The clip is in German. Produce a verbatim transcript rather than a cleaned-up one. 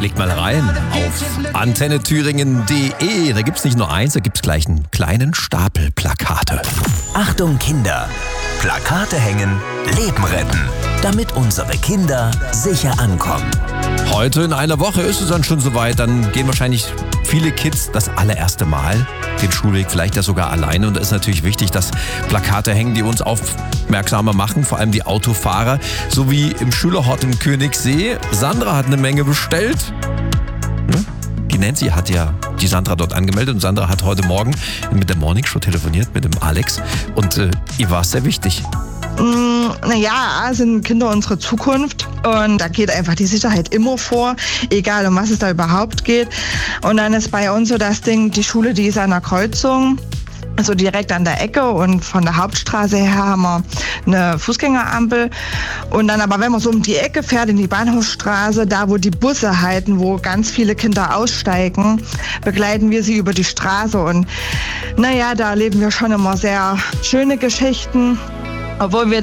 klickt mal rein auf antenne thüringen punkt de. Da gibt's nicht nur eins, da gibt's gleich einen kleinen Stapel Plakate. Achtung Kinder! Plakate hängen, Leben retten, damit unsere Kinder sicher ankommen. Heute in einer Woche ist es dann schon soweit, dann gehen wahrscheinlich viele Kids das allererste Mal den Schulweg, vielleicht ja sogar alleine. Und da ist natürlich wichtig, dass Plakate hängen, die uns aufmerksamer machen, vor allem die Autofahrer, so wie im Schülerhort in Königssee. Sandra hat eine Menge bestellt. Die Nancy hat ja die Sandra dort angemeldet und Sandra hat heute Morgen mit der Morning Show telefoniert, mit dem Alex, und äh, ihr war es sehr wichtig. Mm, naja, sind Kinder unsere Zukunft und da geht einfach die Sicherheit immer vor, egal um was es da überhaupt geht. Und dann ist bei uns so das Ding, die Schule, die ist an der Kreuzung, also direkt an der Ecke, und von der Hauptstraße her haben wir eine Fußgängerampel. Und dann aber, wenn man so um die Ecke fährt, in die Bahnhofsstraße, da wo die Busse halten, wo ganz viele Kinder aussteigen, begleiten wir sie über die Straße. Und naja, da erleben wir schon immer sehr schöne Geschichten, obwohl wir